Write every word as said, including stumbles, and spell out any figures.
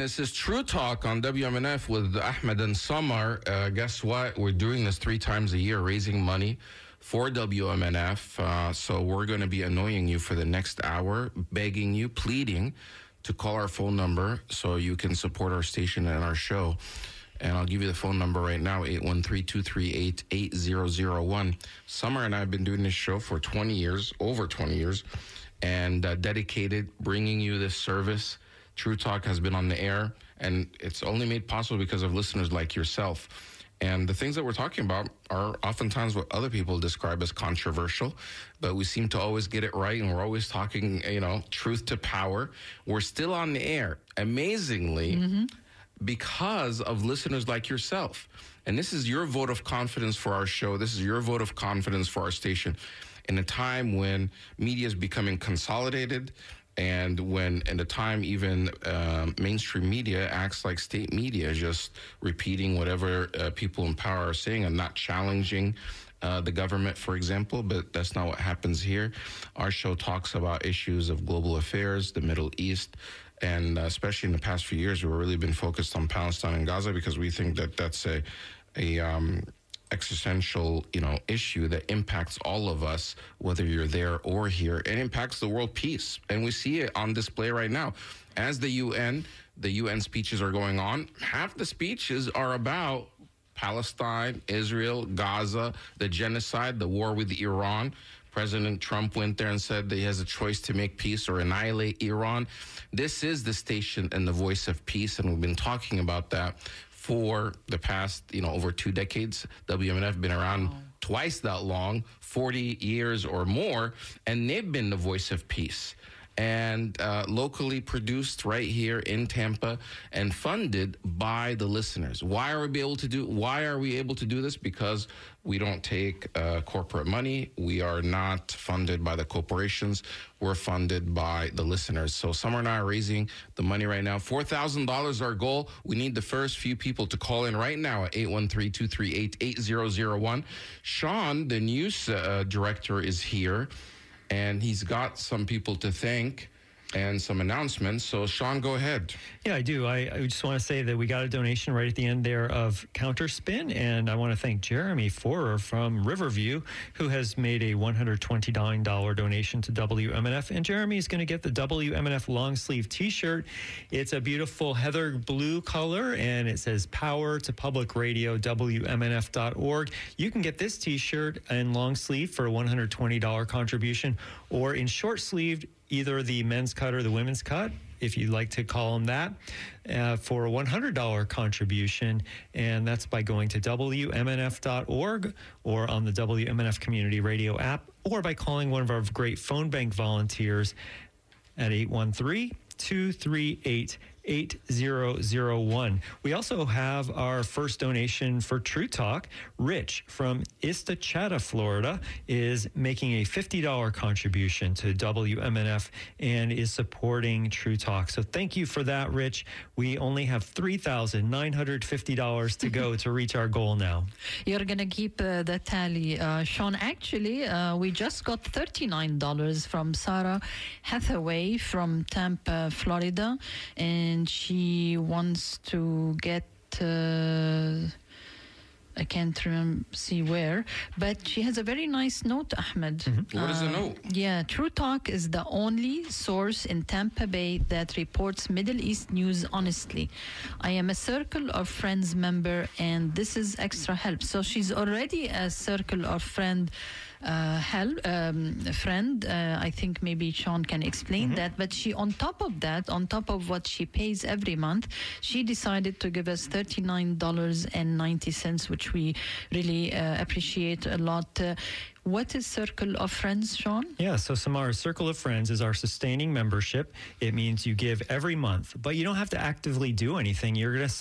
this is True Talk on W M N F with Ahmed and Samar. Uh, guess what? We're doing this three times a year, raising money for W M N F. Uh, so we're going to be annoying you for the next hour, begging you, pleading to call our phone number so you can support our station and our show. And I'll give you the phone number right now, eight one three, two three eight, eight zero zero one. Samar and I have been doing this show for twenty years, over twenty years, and uh, dedicated bringing you this service. True Talk has been on the air, and it's only made possible because of listeners like yourself. And the things that we're talking about are oftentimes what other people describe as controversial, but we seem to always get it right, and we're always talking, you know, truth to power. We're still on the air, amazingly, mm-hmm. because of listeners like yourself. And this is your vote of confidence for our show. This is your vote of confidence for our station in a time when media is becoming consolidated, and when, at a time, even um, mainstream media acts like state media, just repeating whatever uh, people in power are saying and not challenging uh, the government, for example. But that's not what happens here. Our show talks about issues of global affairs, the Middle East, and uh, especially in the past few years, we've really been focused on Palestine and Gaza because we think that that's a a um, existential, you know, issue that impacts all of us, whether you're there or here. It impacts the world peace, and we see it on display right now. As the U N, the U N speeches are going on, half the speeches are about Palestine, Israel, Gaza, the genocide, the war with Iran. President Trump went there and said that he has a choice to make peace or annihilate Iran. This is the station and the voice of peace, and we've been talking about that for the past, you know, over two decades. W M N F been around wow. twice that long, forty years or more, and they've been the voice of peace. And uh, locally produced right here in Tampa and funded by the listeners. Why are we able to do? Why are we able to do this? Because we don't take uh, corporate money. We are not funded by the corporations. We're funded by the listeners. So Summer and I are raising the money right now. four thousand dollars our goal. We need the first few people to call in right now at eight one three, two three eight, eight zero zero one. Sean, the news uh, director, is here. And he's got some people to thank and some announcements. So, Sean, go ahead. Yeah, I do. I, I just want to say that we got a donation right at the end there of Counterspin, and I want to thank Jeremy Forer from Riverview, who has made a one hundred twenty-nine dollars donation to W M N F. And Jeremy is going to get the W M N F long sleeve T-shirt. It's a beautiful heather blue color, and it says "Power to Public Radio, W M N F dot org." You can get this T-shirt in long sleeve for a one hundred twenty dollars contribution, or in short sleeved, either the men's cut or the women's cut, if you'd like to call them that, uh, for a one hundred dollars contribution. And that's by going to W M N F dot org or on the W M N F Community Radio app, or by calling one of our great phone bank volunteers at eight one three, two three eight, eight zero zero one. We also have our first donation for True Talk. Rich from Istachata, Florida, is making a fifty dollars contribution to W M N F and is supporting True Talk. So thank you for that, Rich. We only have three thousand nine hundred fifty dollars to go to reach our goal now. You're going to keep uh, the tally. Uh, Sean, actually, uh, we just got thirty-nine dollars from Sarah Hathaway from Tampa, Florida. And And she wants to get, uh, I can't remember, see where, but she has a very nice note, Ahmed. Mm-hmm. What uh, is the note? Yeah, True Talk is the only source in Tampa Bay that reports Middle East news honestly. I am a Circle of Friends member, and this is extra help. So she's already a Circle of Friend uh, help, um, friend. Uh, I think maybe Sean can explain mm-hmm. that. But she, on top of that, on top of what she pays every month, she decided to give us thirty-nine dollars and ninety cents, which we really uh, appreciate a lot. Uh, What is Circle of Friends, Sean? Yeah, so Samara, Circle of Friends is our sustaining membership. It means you give every month, but you don't have to actively do anything. You're going to